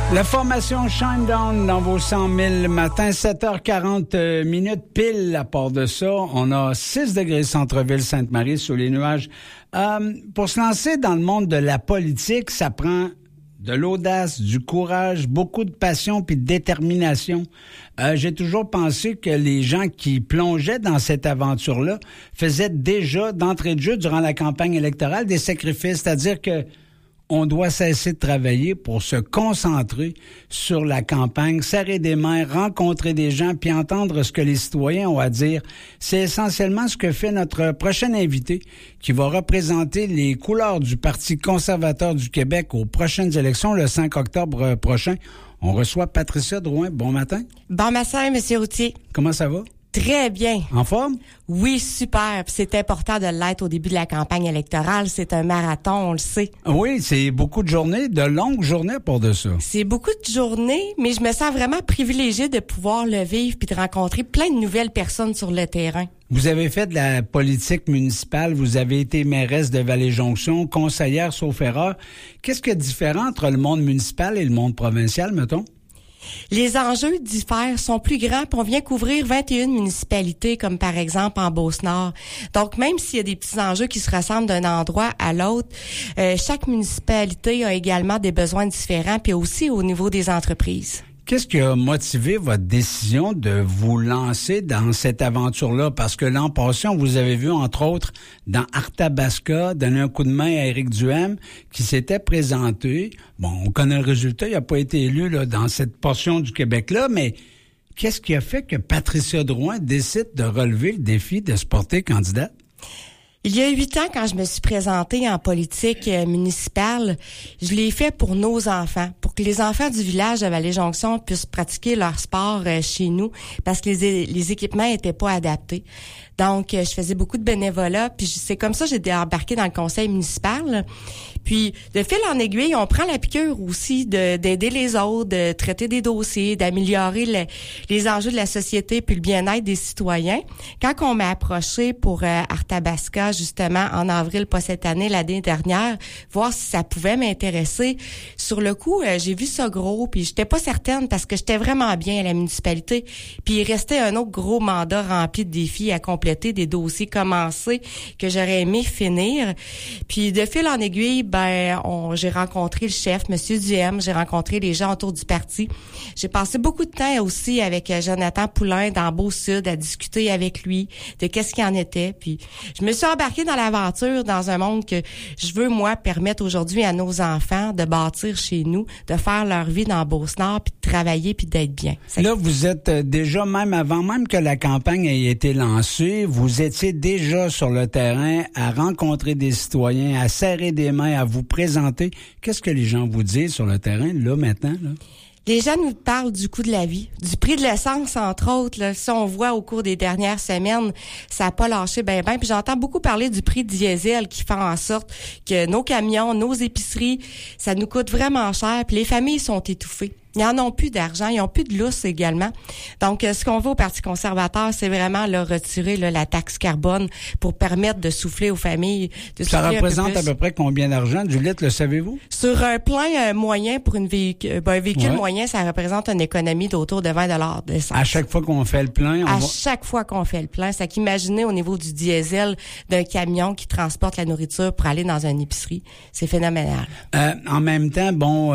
La formation Shinedown dans vos 100 000 le matin, 7h40 minutes pile. À part de ça, on a 6 degrés centre-ville Sainte-Marie sous les nuages. Pour se lancer dans le monde de la politique, ça prend de l'audace, du courage, beaucoup de passion puis de détermination. J'ai toujours pensé que les gens qui plongeaient dans cette aventure-là faisaient déjà, d'entrée de jeu, durant la campagne électorale, des sacrifices, c'est-à-dire que on doit cesser de travailler pour se concentrer sur la campagne, serrer des mains, rencontrer des gens, puis entendre ce que les citoyens ont à dire. C'est essentiellement ce que fait notre prochain invité, qui va représenter les couleurs du Parti conservateur du Québec aux prochaines élections, le 5 octobre prochain. On reçoit Patricia Drouin. Bon matin. Bon matin, M. Routier. Comment ça va? Très bien. En forme? Oui, super. Puis c'est important de l'être au début de la campagne électorale. C'est un marathon, on le sait. Oui, c'est beaucoup de journées, de longues journées pour de ça. C'est beaucoup de journées, mais je me sens vraiment privilégiée de pouvoir le vivre puis de rencontrer plein de nouvelles personnes sur le terrain. Vous avez fait de la politique municipale, vous avez été mairesse de Vallée-Jonction, conseillère sauf erreur. Qu'est-ce qui est différent entre le monde municipal et le monde provincial, mettons? Les enjeux diffèrent, sont plus grands, puis on vient couvrir 21 municipalités, comme par exemple en Beauce-Nord. Donc, même s'il y a des petits enjeux qui se ressemblent d'un endroit à l'autre, chaque municipalité a également des besoins différents, puis aussi au niveau des entreprises. Qu'est-ce qui a motivé votre décision de vous lancer dans cette aventure-là? Parce que l'an passé, on vous avait vu, entre autres, dans Arthabasca, donner un coup de main à Éric Duhem, qui s'était présenté. Bon, on connaît le résultat, il n'a pas été élu là, dans cette portion du Québec-là, mais qu'est-ce qui a fait que Patricia Drouin décide de relever le défi de se porter candidate? Il y a 8 ans, quand je me suis présentée en politique municipale, je l'ai fait pour nos enfants, pour que les enfants du village de Vallée-Jonction puissent pratiquer leur sport chez nous, parce que les équipements étaient pas adaptés. Donc, je faisais beaucoup de bénévolat, puis c'est comme ça que j'ai embarqué dans le conseil municipal. Puis, de fil en aiguille, on prend la piqûre aussi d'aider les autres, de traiter des dossiers, d'améliorer les enjeux de la société puis le bien-être des citoyens. Quand on m'a approché pour Arthabasca, justement, en avril, pas cette année, l'année dernière, voir si ça pouvait m'intéresser, sur le coup, j'ai vu ça gros, puis j'étais pas certaine parce que j'étais vraiment bien à la municipalité. Puis, il restait un autre gros mandat rempli de défis à compléter, des dossiers commencés que j'aurais aimé finir. Puis, de fil en aiguille, j'ai rencontré le chef, Monsieur Duhem, j'ai rencontré les gens autour du parti. J'ai passé beaucoup de temps aussi avec Jonathan Poulain dans Beau-Sud à discuter avec lui de qu'est-ce qu'il en était. Puis je me suis embarquée dans l'aventure, dans un monde que je veux, moi, permettre aujourd'hui à nos enfants de bâtir chez nous, de faire leur vie dans Beauce-Nord, puis de travailler, puis d'être bien. Là, vous êtes déjà, même avant même que la campagne ait été lancée, vous étiez déjà sur le terrain à rencontrer des citoyens, à serrer des mains, à vous présenter. Qu'est-ce que les gens vous disent sur le terrain, là, maintenant, là? Les gens nous parlent du coût de la vie, du prix de l'essence, entre autres. Là. Si on voit au cours des dernières semaines, ça n'a pas lâché ben. Puis j'entends beaucoup parler du prix diesel qui fait en sorte que nos camions, nos épiceries, ça nous coûte vraiment cher. Puis les familles sont étouffées. Ils n'en ont plus d'argent, ils n'ont plus de lousse également. Donc, ce qu'on veut au Parti conservateur, c'est vraiment retirer la taxe carbone pour permettre de souffler aux familles. Ça représente à peu près combien d'argent du litre, le savez-vous? Sur un plein moyen pour un véhicule moyen, ça représente une économie d'autour de 20 $ d'essence. À chaque fois qu'on fait le plein? Chaque fois qu'on fait le plein. C'est qu'imaginez au niveau du diesel d'un camion qui transporte la nourriture pour aller dans une épicerie. C'est phénoménal. En même temps,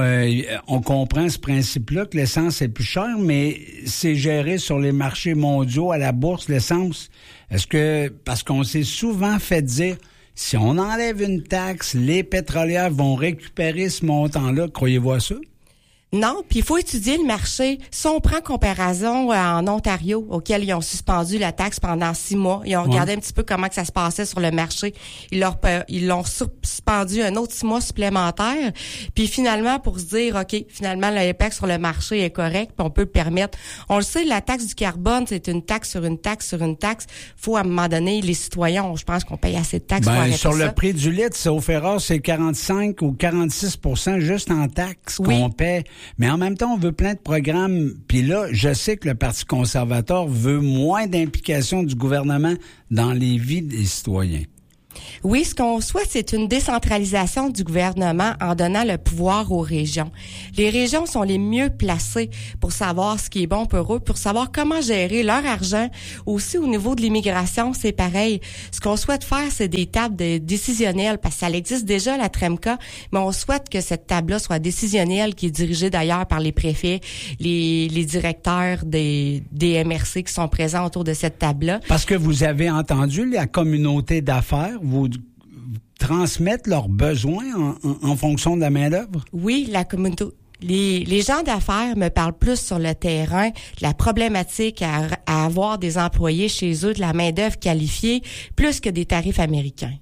on comprend ce principe là que l'essence est plus chère, mais c'est géré sur les marchés mondiaux, à la bourse, l'essence. Est-ce que, parce qu'on s'est souvent fait dire, si on enlève une taxe, les pétrolières vont récupérer ce montant-là, croyez-vous à ça? Non, puis il faut étudier le marché. Si on prend comparaison en Ontario, auquel ils ont suspendu la taxe pendant 6 mois, ils ont regardé un petit peu comment que ça se passait sur le marché. Ils l'ont suspendu un autre 6 mois supplémentaire. Puis finalement, pour se dire, OK, finalement, l'impact sur le marché est correct, puis on peut le permettre. On le sait, la taxe du carbone, c'est une taxe sur une taxe sur une taxe. Faut, à un moment donné, les citoyens, je pense qu'on paye assez de taxes pour arrêter sur ça. Le prix du litre, au Ferrare, c'est 45 ou 46 % juste en taxes qu'on paie. Mais en même temps, on veut plein de programmes. Puis là, je sais que le Parti conservateur veut moins d'implication du gouvernement dans les vies des citoyens. Oui, ce qu'on souhaite, c'est une décentralisation du gouvernement en donnant le pouvoir aux régions. Les régions sont les mieux placées pour savoir ce qui est bon pour eux, pour savoir comment gérer leur argent. Aussi, au niveau de l'immigration, c'est pareil. Ce qu'on souhaite faire, c'est des tables décisionnelles, parce que ça existe déjà, la TREMCA, mais on souhaite que cette table-là soit décisionnelle, qui est dirigée d'ailleurs par les préfets, les directeurs des MRC qui sont présents autour de cette table-là. Parce que vous avez entendu la communauté d'affaires vous transmettre leurs besoins en fonction de la main-d'œuvre? Oui, la communauté. Les gens d'affaires me parlent plus sur le terrain, de la problématique à avoir des employés chez eux, de la main-d'œuvre qualifiée, plus que des tarifs américains.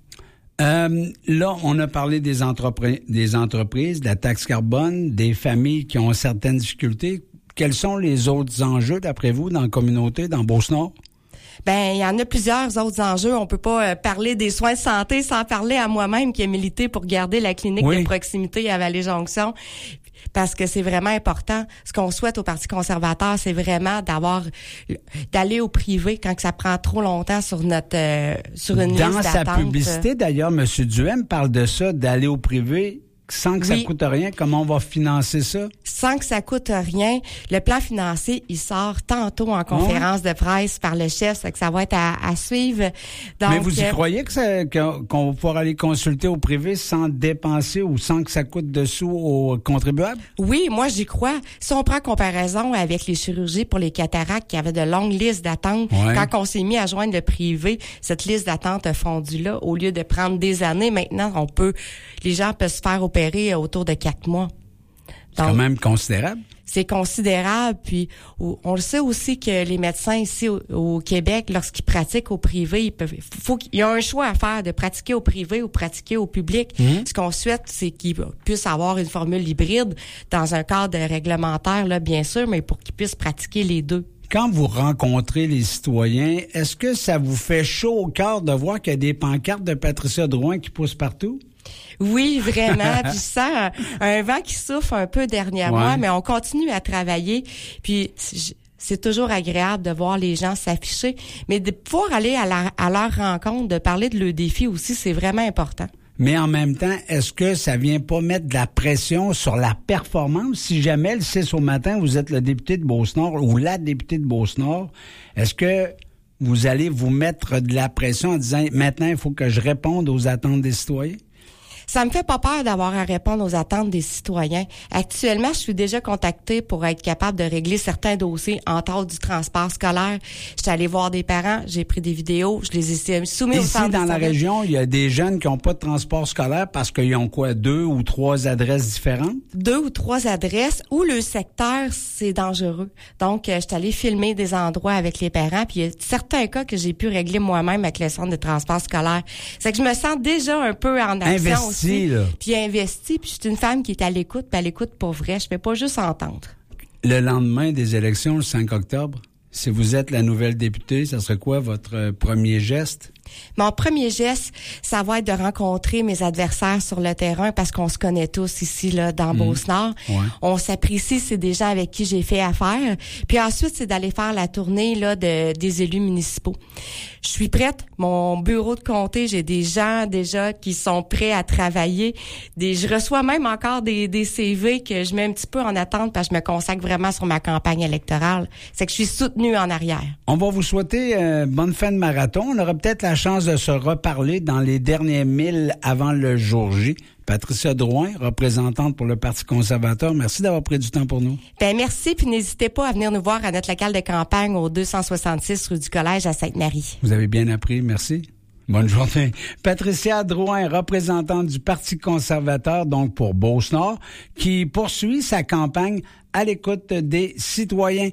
Là, on a parlé des entreprises, de la taxe carbone, des familles qui ont certaines difficultés. Quels sont les autres enjeux, d'après vous, dans la communauté, dans Beauce-Nord? Ben, il y en a plusieurs autres enjeux. On peut pas parler des soins de santé sans parler à moi-même qui ai milité pour garder la clinique de proximité à Vallée-Jonction. Parce que c'est vraiment important. Ce qu'on souhaite au Parti conservateur, c'est vraiment d'aller au privé quand que ça prend trop longtemps sur une liste d'attente. Dans sa publicité, d'ailleurs, M. Duhem parle de ça, d'aller au privé sans que ça coûte rien. Comment on va financer ça? Sans que ça coûte rien. Le plan financier, il sort tantôt en conférence de presse par le chef, c'est que ça va être à suivre. Donc, mais vous y croyez qu'on va pouvoir aller consulter au privé sans dépenser ou sans que ça coûte de sous aux contribuables? Oui, moi j'y crois. Si on prend comparaison avec les chirurgies pour les cataractes qui avaient de longues listes d'attente, quand on s'est mis à joindre le privé, cette liste d'attente a fondu là. Au lieu de prendre des années, maintenant les gens peuvent se faire opérer autour de 4 mois. C'est quand même considérable. C'est considérable. Puis, on le sait aussi que les médecins ici au Québec, lorsqu'ils pratiquent au privé, il y a un choix à faire de pratiquer au privé ou pratiquer au public. Ce qu'on souhaite, c'est qu'ils puissent avoir une formule hybride dans un cadre réglementaire, là, bien sûr, mais pour qu'ils puissent pratiquer les deux. Quand vous rencontrez les citoyens, est-ce que ça vous fait chaud au cœur de voir qu'il y a des pancartes de Patricia Drouin qui poussent partout? Oui, vraiment. Puis je sens un vent qui souffle un peu derrière moi, mais on continue à travailler. Puis c'est toujours agréable de voir les gens s'afficher, mais de pouvoir aller à leur rencontre, de parler de leurs défis aussi, c'est vraiment important. Mais en même temps, est-ce que ça vient pas mettre de la pression sur la performance? Si jamais le 6 au matin, vous êtes le député de Beauce-Nord ou la députée de Beauce-Nord, est-ce que vous allez vous mettre de la pression en disant « Maintenant, il faut que je réponde aux attentes des citoyens » ? Ça me fait pas peur d'avoir à répondre aux attentes des citoyens. Actuellement, je suis déjà contactée pour être capable de régler certains dossiers, entre autres du transport scolaire. Je suis allée voir des parents, j'ai pris des vidéos, je les ai soumis au centre. Ici, dans la région, il y a des jeunes qui n'ont pas de transport scolaire parce qu'ils ont 2 ou 3 adresses différentes? 2 ou 3 adresses où le secteur, c'est dangereux. Donc, je suis allée filmer des endroits avec les parents, puis il y a certains cas que j'ai pu régler moi-même avec le centre de transport scolaire. C'est que je me sens déjà un peu en action aussi. Puis investi, puis je suis une femme qui est à l'écoute, puis à l'écoute pour vrai. Je fais pas juste entendre. Le lendemain des élections, le 5 octobre, si vous êtes la nouvelle députée, ça serait quoi votre premier geste? Mon premier geste, ça va être de rencontrer mes adversaires sur le terrain parce qu'on se connaît tous ici là dans Beauce-Nord. On s'apprécie, c'est des gens avec qui j'ai fait affaire. Puis ensuite, c'est d'aller faire la tournée là des élus municipaux. Je suis prête. Mon bureau de comté, j'ai des gens déjà qui sont prêts à travailler. Je reçois même encore des CV que je mets un petit peu en attente parce que je me consacre vraiment sur ma campagne électorale. C'est que je suis soutenue en arrière. On va vous souhaiter bonne fin de marathon. On aura peut-être la chance de se reparler dans les derniers 1000 avant le jour J. Patricia Drouin, représentante pour le Parti conservateur, merci d'avoir pris du temps pour nous. Ben merci, puis n'hésitez pas à venir nous voir à notre local de campagne au 266 rue du Collège à Sainte-Marie. Vous avez bien appris, merci. Bonne journée. Patricia Drouin, représentante du Parti conservateur, donc pour Beauce-Nord, qui poursuit sa campagne à l'écoute des citoyens.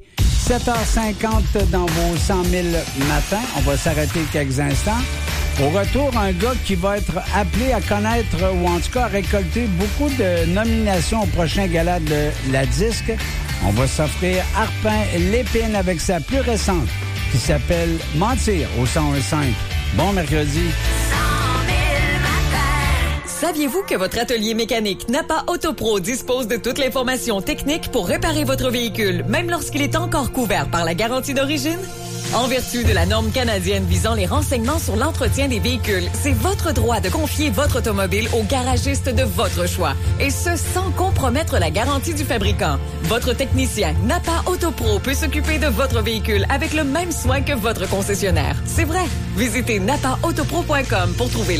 7h50 dans vos 100 000 matins. On va s'arrêter quelques instants. Au retour, un gars qui va être appelé à connaître ou en tout cas à récolter beaucoup de nominations au prochain gala de la disque. On va s'offrir Arpin Lépine avec sa plus récente qui s'appelle Mentir au 101.5. Bon mercredi. Saviez-vous que votre atelier mécanique Napa Autopro dispose de toute l'information technique pour réparer votre véhicule, même lorsqu'il est encore couvert par la garantie d'origine? En vertu de la norme canadienne visant les renseignements sur l'entretien des véhicules, c'est votre droit de confier votre automobile au garagiste de votre choix. Et ce, sans compromettre la garantie du fabricant. Votre technicien Napa Autopro peut s'occuper de votre véhicule avec le même soin que votre concessionnaire. C'est vrai. Visitez napaautopro.com pour trouver